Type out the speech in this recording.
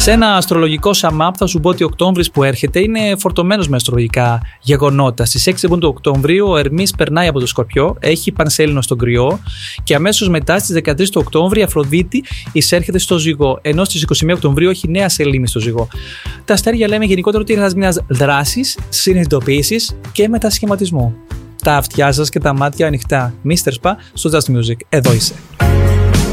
Σε ένα αστρολογικό sum-up θα σου πω ότι ο Οκτώβρης που έρχεται είναι φορτωμένος με αστρολογικά γεγονότα. Στις 6 λοιπόν του Οκτωβρίου ο Ερμής περνάει από το Σκορπιό, έχει πανσέλινο στον Κρυό και αμέσως μετά στις 13 του Οκτώβρη η Αφροδίτη εισέρχεται στο Ζυγό, ενώ στις 21 Οκτωβρίου έχει νέα σελήνη στο Ζυγό. Τα αστέρια λέμε γενικότερα ότι είναι ένας μήνας δράσης, συνειδητοποίησης και μετασχηματισμού. Τα αυτιά σας και τα μάτια ανοιχτά. Mr. Spa στο Just Music. Εδώ είσαι.